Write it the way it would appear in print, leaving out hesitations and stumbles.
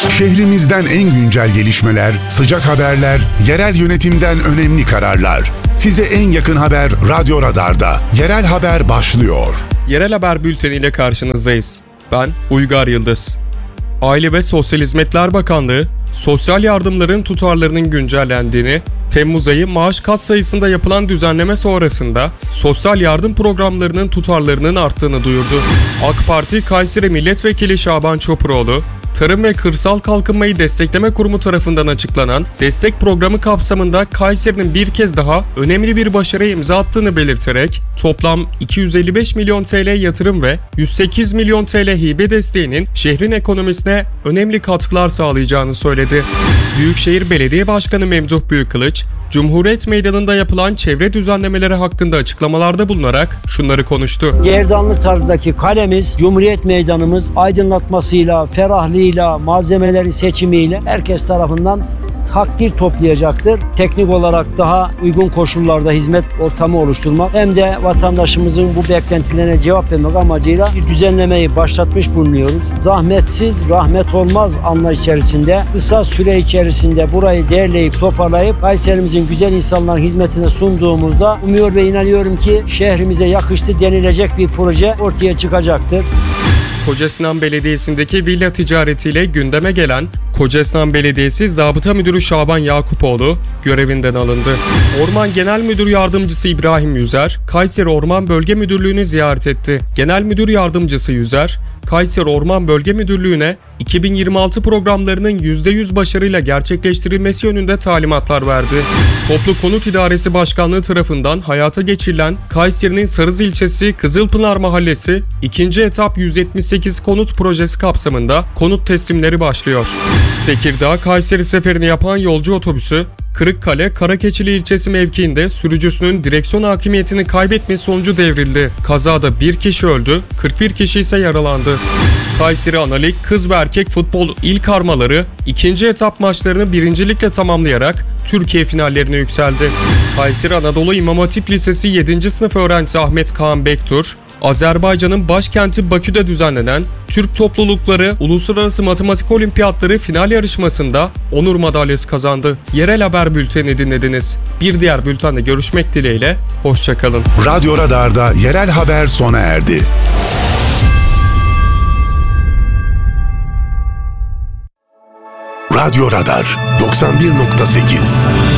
Şehrimizden en güncel gelişmeler, sıcak haberler, yerel yönetimden önemli kararlar. Size en yakın haber Radyo Radar'da. Yerel haber başlıyor. Yerel haber bülteniyle karşınızdayız. Ben Uygar Yıldız. Aile ve Sosyal Hizmetler Bakanlığı, sosyal yardımların tutarlarının güncellendiğini, Temmuz ayı maaş katsayısında yapılan düzenleme sonrasında sosyal yardım programlarının tutarlarının arttığını duyurdu. AK Parti Kayseri Milletvekili Şaban Çopuroğlu, Tarım ve Kırsal Kalkınmayı Destekleme Kurumu tarafından açıklanan destek programı kapsamında Kayseri'nin bir kez daha önemli bir başarıya imza attığını belirterek toplam 255 milyon TL yatırım ve 108 milyon TL hibe desteğinin şehrin ekonomisine önemli katkılar sağlayacağını söyledi. Büyükşehir Belediye Başkanı Memduh Büyükkılıç, Cumhuriyet Meydanı'nda yapılan çevre düzenlemeleri hakkında açıklamalarda bulunarak şunları konuştu. Gerdanlık tarzdaki kalemiz, Cumhuriyet Meydanımız aydınlatmasıyla, ferahlığıyla, malzemeleri seçimiyle herkes tarafından takdir toplayacaktır. Teknik olarak daha uygun koşullarda hizmet ortamı oluşturmak hem de vatandaşımızın bu beklentilerine cevap vermek amacıyla bir düzenlemeyi başlatmış bulunuyoruz. Zahmetsiz rahmet olmaz anlayış içerisinde kısa süre içerisinde burayı derleyip toparlayıp Kayserimizin güzel insanların hizmetine sunduğumuzda umuyor ve inanıyorum ki şehrimize yakıştı denilecek bir proje ortaya çıkacaktır. Kocasinan Belediyesi'ndeki villa ticaretiyle gündeme gelen Kocasinan Belediyesi Zabıta Müdürü Şaban Yakupoğlu görevinden alındı. Orman Genel Müdür Yardımcısı İbrahim Yüzer, Kayseri Orman Bölge Müdürlüğü'nü ziyaret etti. Genel Müdür Yardımcısı Yüzer, Kayseri Orman Bölge Müdürlüğü'ne 2026 programlarının %100 başarıyla gerçekleştirilmesi yönünde talimatlar verdi. Toplu Konut İdaresi Başkanlığı tarafından hayata geçirilen Kayseri'nin Sarız ilçesi Kızılpınar Mahallesi 2. etap 178 konut projesi kapsamında konut teslimleri başlıyor. Tekirdağ Kayseri seferini yapan yolcu otobüsü Kırıkkale Karakeçili ilçesi mevkiinde sürücüsünün direksiyon hakimiyetini kaybetmesi sonucu devrildi. Kazada bir kişi öldü, 41 kişi ise yaralandı. Kayseri Analig Kız ve Erkek Futbol İl Karmaları 2. etap maçlarını birincilikle tamamlayarak Türkiye finallerine yükseldi. Kayseri Anadolu İmam Hatip Lisesi 7. sınıf öğrencisi Ahmet Kaan Bektur, Azerbaycan'ın başkenti Bakü'de düzenlenen Türk Toplulukları Uluslararası Matematik Olimpiyatları final yarışmasında onur madalyası kazandı. Yerel haber bülteni dinlediniz. Bir diğer bültende görüşmek dileğiyle, hoşçakalın. Radyo Radar'da yerel haber sona erdi. Radyo Radar 91.8